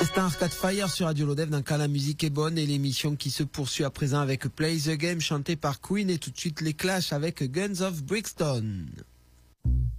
C'est un Arcade Fire sur Radio Lodev. D'un cas, la musique est bonne et l'émission qui se poursuit à présent avec Play the Game chanté par Queen et tout de suite les Clash avec Guns of Brixton.